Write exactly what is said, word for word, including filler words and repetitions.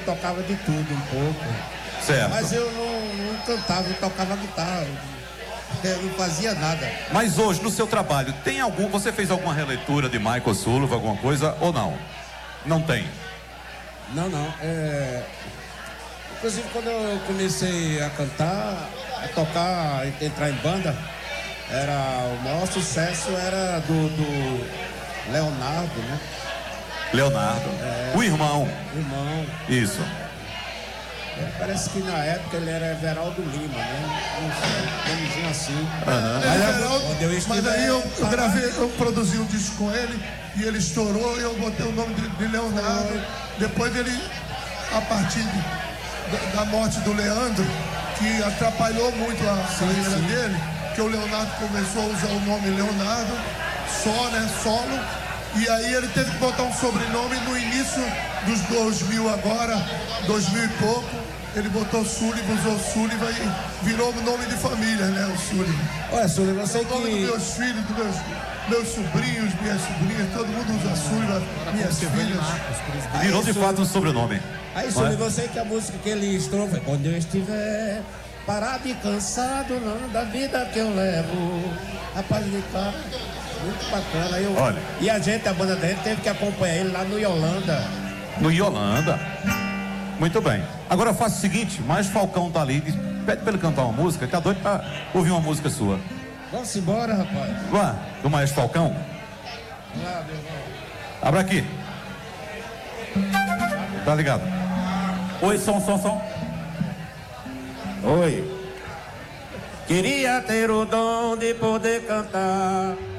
tocava de tudo um pouco. Certo. Mas eu não, não cantava, eu tocava guitarra. Eu não fazia nada. Mas hoje, no seu trabalho, tem algum... Você fez alguma releitura de Michael Sullivan, alguma coisa, ou não? Não tem? Não, não. É... Inclusive, quando eu comecei a cantar, a tocar, a entrar em banda, era... o maior sucesso era do, do Leonardo, né? Leonardo. É... O irmão. O irmão. Isso. É, parece que na época ele era Everaldo Lima, né? Um nomezinho assim. Uhum. É, Everaldo, mas aí eu, eu gravei, eu produzi um disco com ele e ele estourou e eu botei o nome de, de Leonardo. Depois ele, a partir de, da, da morte do Leandro, que atrapalhou muito a carreira dele, que o Leonardo começou a usar o nome Leonardo, só, né, solo, e aí ele teve que botar um sobrenome no início dos dois mil agora, dois mil e pouco. Ele botou Sullivan, usou Sullivan e virou o nome de família, né? O Sullivan. Olha, Sullivan, eu sei que... O nome dos meus filhos, dos meus, meus sobrinhos, minhas sobrinhas, todo mundo usa Sullivan, minhas filhas. Virou de fato um sobrenome. Aí, Sullivan, eu sei que a música que ele estourou foi quando eu estiver parado e cansado, não, da vida que eu levo. Rapaz, ele tá muito bacana. Eu... Olha. E a gente, a banda dele, teve que acompanhar ele lá no Yolanda. No Yolanda. Muito bem. Agora faça o seguinte, mais Falcão tá ali, pede pra ele cantar uma música, tá doido pra ouvir uma música sua. Vamos embora, rapaz. Vá, do Maestro Falcão. Lá, meu irmão. Abra aqui. Tá ligado? Oi, som, som, som. Oi. Queria ter o dom de poder cantar